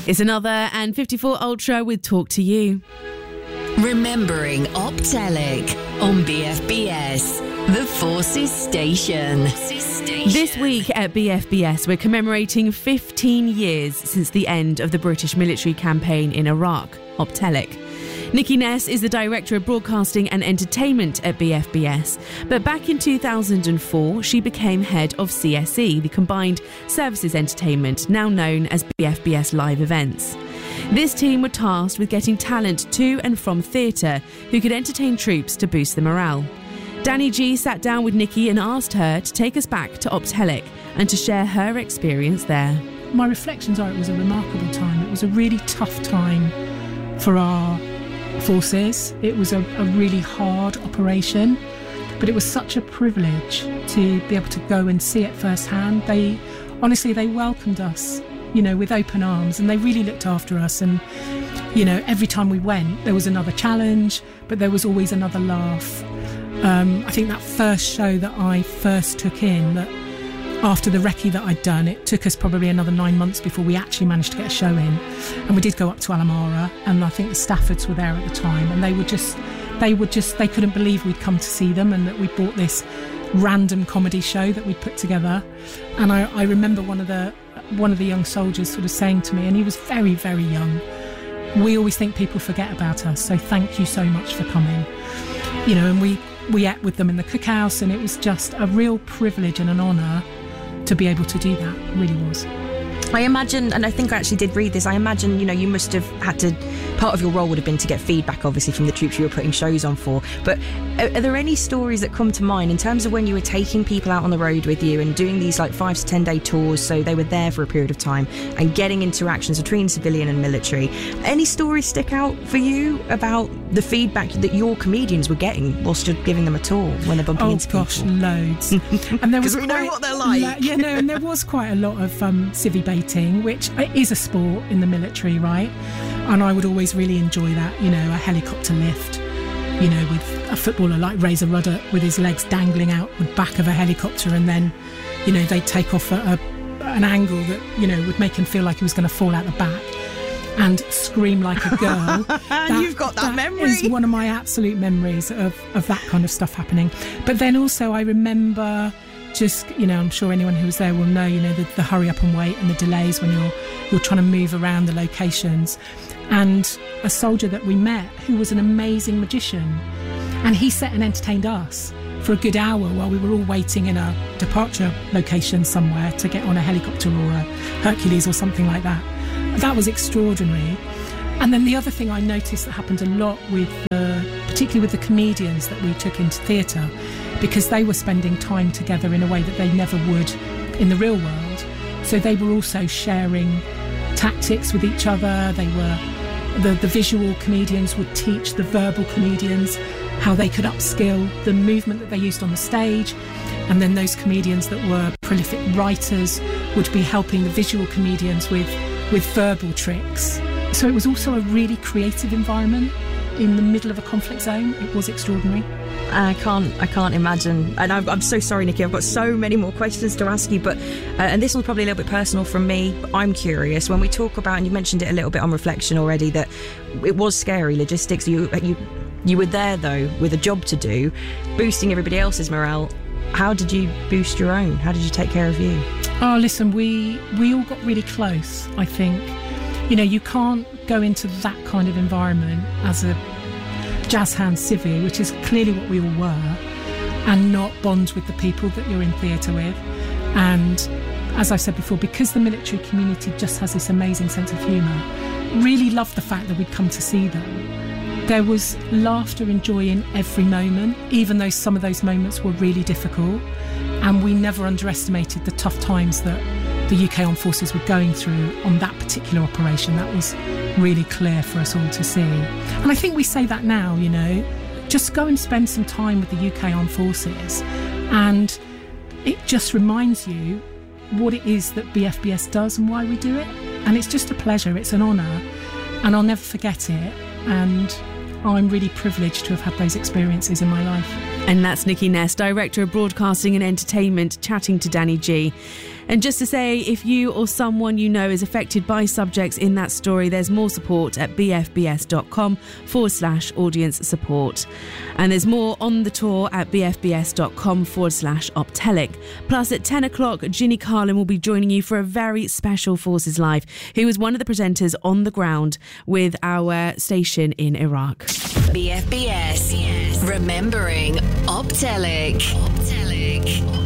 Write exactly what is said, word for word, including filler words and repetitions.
It's another and fifty-four Ultra with Talk to You. Remembering Optelic on B F B S, the Forces Station. This week at B F B S, we're commemorating fifteen years since the end of the British military campaign in Iraq, Optelic. Nikki Ness is the Director of Broadcasting and Entertainment at B F B S, but back in two thousand four, she became head of C S E, the Combined Services Entertainment, now known as B F B S Live Events. This team were tasked with getting talent to and from theatre who could entertain troops to boost the morale. Danny G sat down with Nikki and asked her to take us back to Optelic and to share her experience there. My reflections are it was a remarkable time. It was a really tough time for our forces. It was a, a really hard operation, but it was such a privilege to be able to go and see it firsthand. They, honestly, they welcomed us, you know, with open arms, and they really looked after us. And, you know, every time we went, there was another challenge, but there was always another laugh. Um, I think that first show that I first took in, that after the recce that I'd done, it took us probably another nine months before we actually managed to get a show in. And we did go up to Alamara, and I think the Staffords were there at the time, and they were just, they were just, they couldn't believe we'd come to see them and that we'd bought this random comedy show that we'd put together. And I, I remember one of the one of the young soldiers sort of saying to me, and he was very, very young, "We always think people forget about us, so thank you so much for coming." You know, and we, we ate with them in the cookhouse, and it was just a real privilege and an honour to be able to do that. It really was. I imagine, and I think I actually did read this, I imagine, you know, you must have had to, part of your role would have been to get feedback, obviously, from the troops you were putting shows on for. But are, are there any stories that come to mind in terms of when you were taking people out on the road with you and doing these like five to ten day tours, so they were there for a period of time, and getting interactions between civilian and military? Any stories stick out for you about the feedback that your comedians were getting whilst you're giving them a tour when they're bumping oh, into gosh, people? loads. And there was we quite, know what they're like. Yeah, yeah, no, and there was quite a lot of um, civvy baiting, which is a sport in the military, right? And I would always really enjoy that, you know, a helicopter lift, you know, with a footballer like Razor Ruddock with his legs dangling out the back of a helicopter, and then, you know, they'd take off at a, an angle that, you know, would make him feel like he was going to fall out the back and scream like a girl. That, You've got that, that memory. is one of my absolute memories of, of that kind of stuff happening. But then also I remember just, you know, I'm sure anyone who was there will know, you know, the, the hurry up and wait and the delays when you're you're trying to move around the locations. And a soldier that we met who was an amazing magician, and he sat and entertained us for a good hour while we were all waiting in a departure location somewhere to get on a helicopter or a Hercules or something like that. That was extraordinary. And then the other thing I noticed that happened a lot with, uh, particularly with the comedians that we took into theatre, because they were spending time together in a way that they never would in the real world. So they were also sharing tactics with each other. They were, the, the visual comedians would teach the verbal comedians how they could upskill the movement that they used on the stage. And then those comedians that were prolific writers would be helping the visual comedians with, with verbal tricks. So it was also a really creative environment in the middle of a conflict zone. It was extraordinary. I can't I can't imagine, and I'm, I'm so sorry, Nikki, I've got so many more questions to ask you, but uh, and this one's probably a little bit personal from me, but I'm curious, when we talk about, and you mentioned it a little bit on reflection already, that it was scary logistics. You you you were there though with a job to do, boosting everybody else's morale. How did you boost your own? How did you take care of you? Oh, listen, we we all got really close, I think. You know, you can't go into that kind of environment as a jazz hand civvy, which is clearly what we all were, and not bond with the people that you're in theatre with. And as I've said before, because the military community just has this amazing sense of humour, really loved the fact that we'd come to see them. There was laughter and joy in every moment, even though some of those moments were really difficult, and we never underestimated the tough times that the U K Armed Forces were going through on that particular operation. That was really clear for us all to see. And I think we say that now, you know, just go and spend some time with the U K Armed Forces, and it just reminds you what it is that B F B S does and why we do it. And it's just a pleasure, it's an honour, and I'll never forget it. And I'm really privileged to have had those experiences in my life. And that's Nikki Ness, Director of Broadcasting and Entertainment, chatting to Danny G. And just to say, if you or someone you know is affected by subjects in that story, there's more support at bfbs.com forward slash audience support. And there's more on the tour at bfbs.com forward slash optelic. Plus at ten o'clock, Ginny Carlin will be joining you for a very special Forces Live, who was one of the presenters on the ground with our station in Iraq. B F B S, remembering Optelic. Optelic.